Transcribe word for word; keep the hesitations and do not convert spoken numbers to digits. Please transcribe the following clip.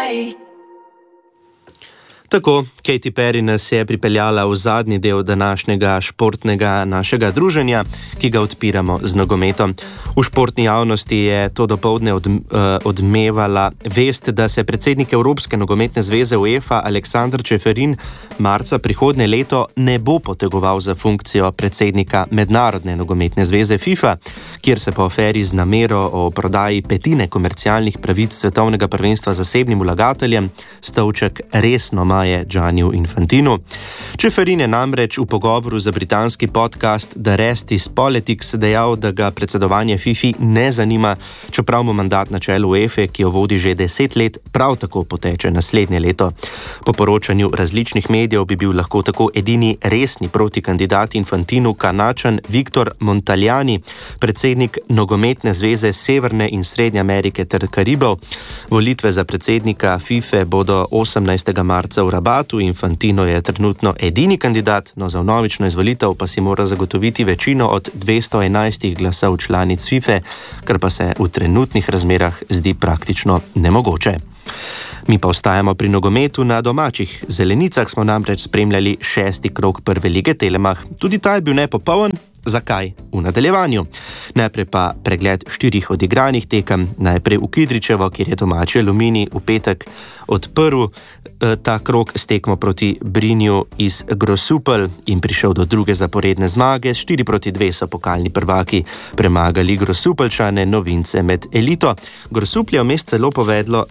Tako, Katy Perry nas je pripeljala v zadnji del današnjega športnega našega druženja, ki ga odpiramo z nogometom. V športni javnosti je to dopoldne od, uh, odmevala vest, da se predsednik Evropske nogometne zveze UEFA Aleksander Čeferin marca prihodnje leto ne bo potegoval za funkcijo predsednika Mednarodne nogometne zveze FIFA, kjer se po aferi z namero o prodaji petine komercialnih pravic svetovnega prvenstva zasebnim vlagateljem stolček resno maje Gianniju Infantinu. Čeferin je namreč v pogovoru za britanski podcast The Rest is Politics dejal, da ga predsedovanje FIFA ne zanima, čeprav mu mandat na čelu UEFA, ki jo vodi že deset let, prav tako poteče naslednje leto. Po poročanju različnih medijev bi bil lahko tako edini resni protikandidat Infantinu Kanačan Viktor Montaljani, predsednik nogometne zveze Severne in Srednje Amerike ter Karibov. Volitve za predsednika FIFA bodo osemnajstega marca v Rabatu. Infantino je trenutno edini kandidat, no za vnovično izvolitev pa si mora zagotoviti večino od dvesto enajst glasov članic FIFA, kar pa se v trenutnih razmerah zdi praktično nemogoče. Mi pa ostajamo pri nogometu. Na domačih zelenicah smo namreč spremljali šesti krog prve lige Telemach. Tudi ta je bil nepopoln. Zakaj? V nadaljevanju. Najprej pa pregled štirih odigranih tekem. Najprej v Kidričevo, kjer je domači Aluminij v petek odprl eh, ta krog s tekmo proti Brinju iz Grosuplj in prišel do druge zaporedne zmage. štiri proti dve so pokalni prvaki premagali Grosuplčane, novince med elito. Grosuplj je vmes celo povedlo